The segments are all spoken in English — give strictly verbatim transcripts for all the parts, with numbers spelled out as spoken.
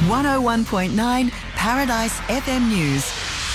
one oh one point nine Paradise F M News.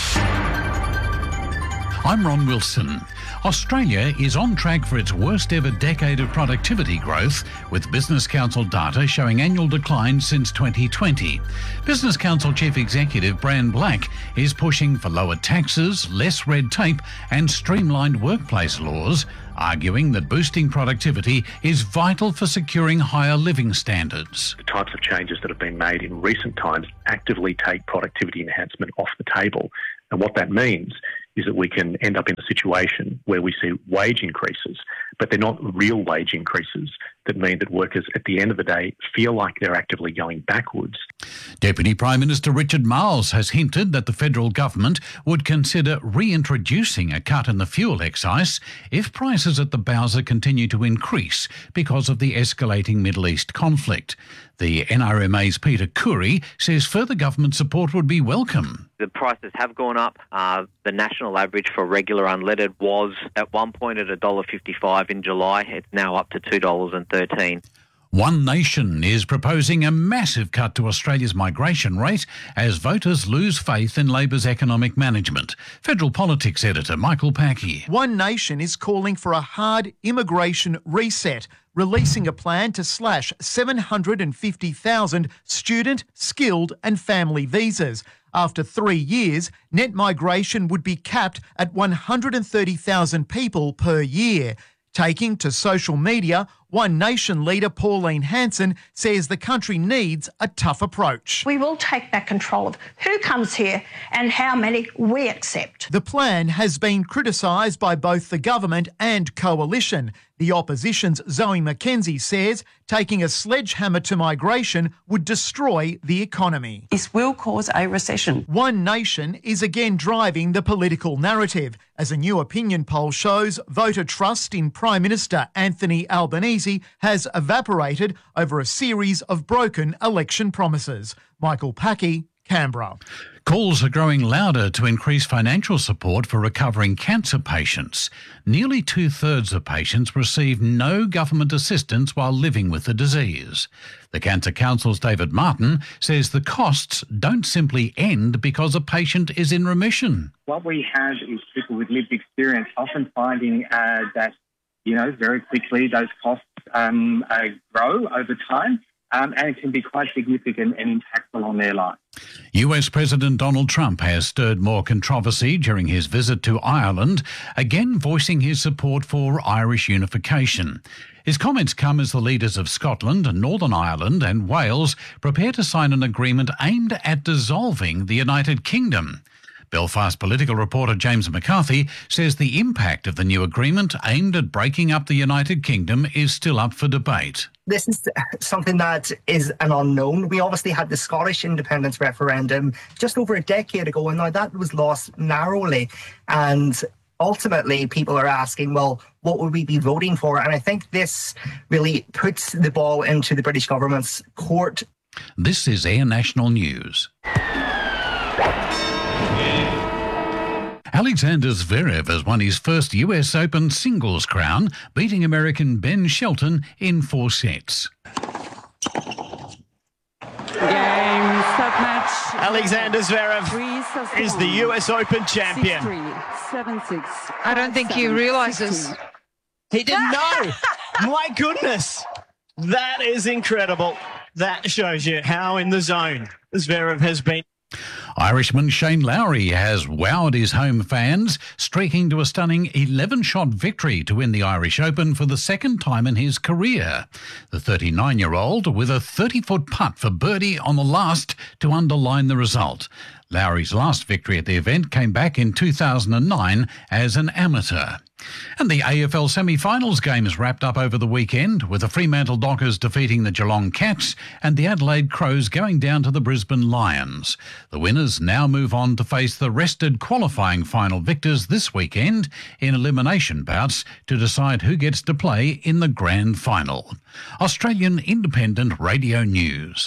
I'm Ron Wilson. Australia is on track for its worst ever decade of productivity growth, with Business Council data showing annual decline since twenty twenty. Business Council Chief Executive Bran Black is pushing for lower taxes, less red tape and streamlined workplace laws, arguing that boosting productivity is vital for securing higher living standards. The types of changes that have been made in recent times actively take productivity enhancement off the table. And what that means is that we can end up in a situation where we see wage increases, but they're not real wage increases that mean that workers at the end of the day feel like they're actively going backwards. Deputy Prime Minister Richard Marles has hinted that the federal government would consider reintroducing a cut in the fuel excise if prices at the bowser continue to increase because of the escalating Middle East conflict. The N R M A's Peter Khoury says further government support would be welcome. The prices have gone up. Uh, the national average for regular unleaded was at one point at one dollar fifty-five in July. It's now up to two dollars thirteen. One Nation is proposing a massive cut to Australia's migration rate as voters lose faith in Labor's economic management. Federal Politics editor Michael Packey. One Nation is calling for a hard immigration reset, releasing a plan to slash seven hundred fifty thousand student, skilled and family visas. After three years, net migration would be capped at one hundred thirty thousand people per year. Taking to social media, One Nation leader Pauline Hanson says the country needs a tough approach. We will take back control of who comes here and how many we accept. The plan has been criticised by both the government and coalition. The opposition's Zoe McKenzie says taking a sledgehammer to migration would destroy the economy. This will cause a recession. One Nation is again driving the political narrative. As a new opinion poll shows, voter trust in Prime Minister Anthony Albanese has evaporated over a series of broken election promises. Michael Packey, Canberra. Calls are growing louder to increase financial support for recovering cancer patients. Nearly two-thirds of patients receive no government assistance while living with the disease. The Cancer Council's David Martin says the costs don't simply end because a patient is in remission. What we have is people with lived experience often finding uh, that, you know, very quickly those costs um, uh, grow over time. Um, and it can be quite significant and impactful on their life. U S President Donald Trump has stirred more controversy during his visit to Ireland, again voicing his support for Irish unification. His comments come as the leaders of Scotland, Northern Ireland and Wales prepare to sign an agreement aimed at dissolving the United Kingdom. Belfast political reporter James McCarthy says the impact of the new agreement aimed at breaking up the United Kingdom is still up for debate. This is something that is an unknown. We obviously had the Scottish independence referendum just over a decade ago, and now that was lost narrowly. And ultimately, people are asking, well, what would we be voting for? And I think this really puts the ball into the British government's court. This is Air National News. Alexander Zverev has won his first U S Open singles crown, beating American Ben Shelton in four sets. Game, set match. Alexander Zverev is the U S Open champion. seven six. I don't think he realises. He didn't know. My goodness. That is incredible. That shows you how in the zone Zverev has been. Irishman Shane Lowry has wowed his home fans, streaking to a stunning eleven-shot victory to win the Irish Open for the second time in his career. The thirty-nine-year-old with a thirty-foot putt for birdie on the last to underline the result. Lowry's last victory at the event came back in two thousand nine as an amateur. And the A F L semi-finals games wrapped up over the weekend, with the Fremantle Dockers defeating the Geelong Cats and the Adelaide Crows going down to the Brisbane Lions. The winners now move on to face the rested qualifying final victors this weekend in elimination bouts to decide who gets to play in the grand final. Australian Independent Radio News.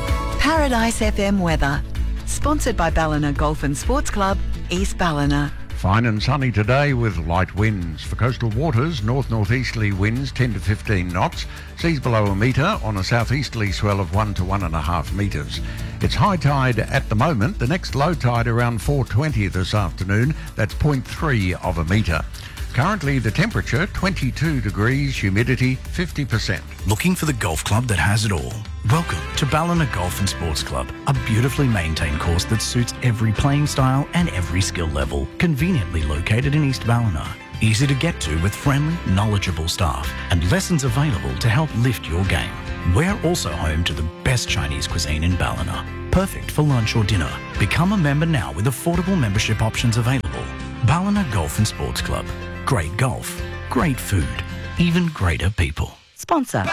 Paradise F M weather. Sponsored by Ballina Golf and Sports Club, East Ballina. Fine and sunny today with light winds. For coastal waters, north-northeasterly winds ten to fifteen knots. Seas below a metre on a southeasterly swell of one to one and a half metres. It's high tide at the moment. The next low tide around four twenty this afternoon. That's zero point three of a metre. Currently the temperature twenty-two degrees, humidity fifty percent. Looking for the golf club that has it all? Welcome to Ballina Golf and Sports Club, a beautifully maintained course that suits every playing style and every skill level. Conveniently located in East Ballina. Easy to get to with friendly, knowledgeable staff and lessons available to help lift your game. We're also home to the best Chinese cuisine in Ballina. Perfect for lunch or dinner. Become a member now with affordable membership options available. Ballina Golf and Sports Club. Great golf, great food, even greater people. Sponsor.